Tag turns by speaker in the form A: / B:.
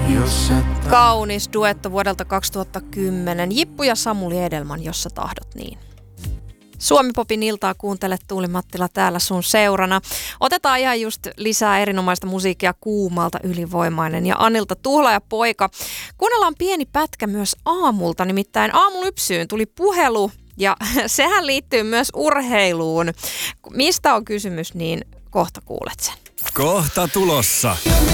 A: Kaunis duetto vuodelta 2010. Jippu ja Samuli Edelman, Jos sä tahdot niin. Suomi-popin iltaa kuuntelet, Tuuli Mattila täällä sun seurana. Otetaan ihan just lisää erinomaista musiikkia Kuumalta, Ylivoimainen ja Anilta Tuhlaajapoika. Kuunnellaan pieni pätkä myös Aamulta, nimittäin Aamulypsyyn tuli puhelu ja sehän liittyy myös urheiluun. Mistä on kysymys, niin kohta kuulet sen.
B: Kohta tulossa.